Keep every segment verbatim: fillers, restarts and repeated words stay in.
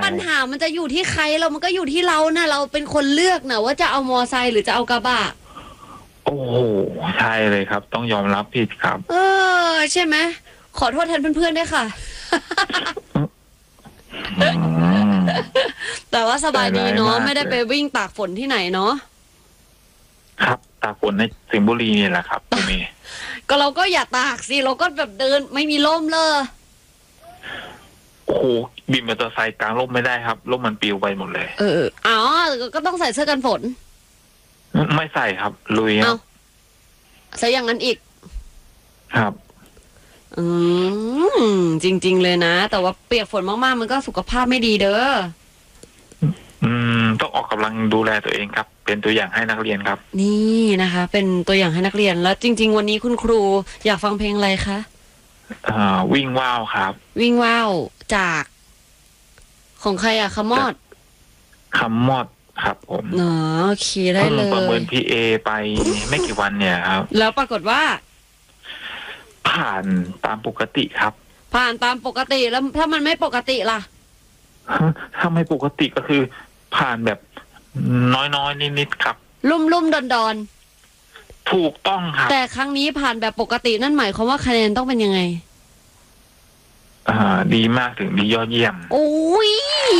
ปัญหามันจะอยู่ที่ใครเรามันก็อยู่ที่เรานะเราเป็นคนเลือกนะว่าจะเอามอไซค์หรือจะเอากระบะโอ้โหใช่เลยครับต้องยอมรับผิดครับเออใช่ไหมขอโทษแทนเพื่อนๆด้วยค่ะแต่ว่าสบายดีเนาะไม่ได้ไปวิ่งตากฝนที่ไหนเนาะครับตากฝนในสิงห์บุรีนี่แหละครับคุณเมย์ก็เราก็อย่าตากสิเราก็แบบเดินไม่มีร่มเลยโอ้โหบินมอเตอร์ไซค์กลางร่มไม่ได้ครับร่มมันปลิวไปหมดเลยเอออ๋อก็ต้องใส่เสื้อกันฝนไม่ใส่ครับลุยครับใส่อย่างนั้นอีกครับอืมจริงๆเลยนะแต่ว่าเปียกฝนมากๆมันก็สุขภาพไม่ดีเด้ออืมต้องออกกำลังดูแลตัวเองครับเป็นตัวอย่างให้นักเรียนครับนี่นะคะเป็นตัวอย่างให้นักเรียนแล้วจริงๆวันนี้คุณครูอยากฟังเพลงอะไรคะอ่าวิ่งว่าวครับวิ่งว่าวจากของใครอะคำมอดคำมอดครับผมเนาะโอเคได้เลยประเมินพีเอไปไม่กี่วันเนี่ยครับแล้วปรากฏว่าผ่านตามปกติครับผ่านตามปกติแล้วถ้ามันไม่ปกติล่ะถ้าไม่ปกติก็คือผ่านแบบน้อยๆนิดๆครับลุ่มลุ่มดอนดอนถูกต้องครับแต่ครั้งนี้ผ่านแบบปกตินั่นหมายความว่าคะแนนต้องเป็นยังไงอ่าดีมากถึงดียอดเยี่ยมโอ้ย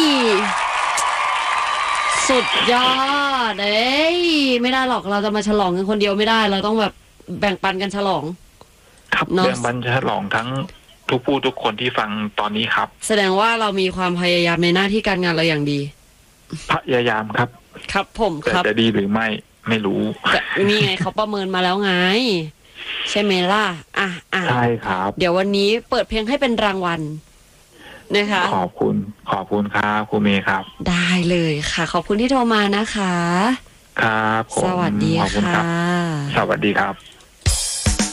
สุดยอดเอ้ยไม่ได้หรอกเราจะมาฉลองกันคนเดียวไม่ได้เราต้องแบบแบ่งปันกันฉลองครับแบ่งปันฉลองทั้งทุกผู้ทุกคนที่ฟังตอนนี้ครับแสดงว่าเรามีความพยายามในหน้าที่การงานเราอย่างดีพยายามครับครับผมครับแต่จะดีหรือไม่ไม่รู้แต่นี่ไงเขาประเมินมาแล้วไงใช่ไหมล่ะอ่ะอ่ะใช่ครับเดี๋ยววันนี้เปิดเพลงให้เป็นรางวัลนะคะขอบคุณขอบคุณครับครูเมย์ครับได้เลยค่ะขอบคุณที่โทรมานะคะครับสวัสดีค่ะสวัสดีครับ